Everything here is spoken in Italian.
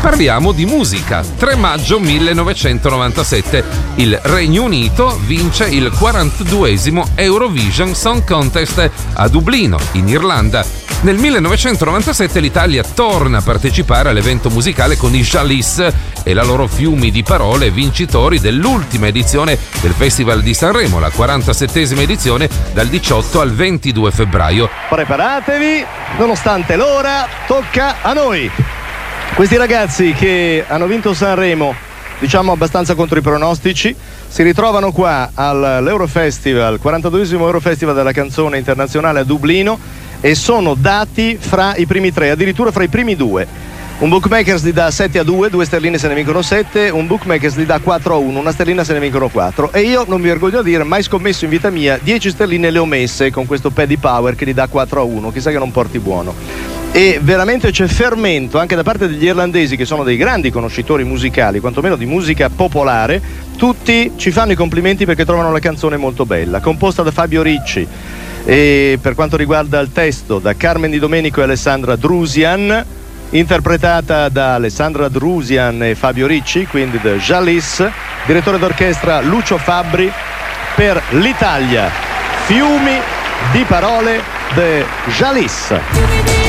parliamo di musica. 3 maggio 1997 il Regno Unito vince il 42esimo Eurovision Song Contest a Dublino, in Irlanda. Nel 1997 l'Italia torna a partecipare all'evento musicale con i Jalis e la loro fiumi di parole, vincitori dell'ultima edizione del Festival di Sanremo, la 47esima edizione, dal 18 al 22 febbraio. Preparatevi, nonostante l'ora, tocca a noi. Questi ragazzi che hanno vinto Sanremo, diciamo abbastanza contro i pronostici, si ritrovano qua all'Eurofestival, 42esimo Eurofestival della canzone internazionale a Dublino, e sono dati fra i primi 3, addirittura fra i primi 2. Un bookmakers gli dà 7-2, 2 sterline se ne vincono 7, un bookmakers gli dà 4-1, una sterlina se ne vincono 4. E io non mi vergogno a dire, mai scommesso in vita mia, 10 sterline le ho messe con questo Paddy Power che gli dà 4-1, chissà che non porti buono. E veramente c'è fermento anche da parte degli irlandesi, che sono dei grandi conoscitori musicali, quantomeno di musica popolare. Tutti ci fanno i complimenti perché trovano la canzone molto bella, composta da Fabio Ricci, e per quanto riguarda il testo da Carmen Di Domenico e Alessandra Drusian, interpretata da Alessandra Drusian e Fabio Ricci, quindi The Jalis, direttore d'orchestra Lucio Fabbri. Per l'Italia, fiumi di parole The Jalis.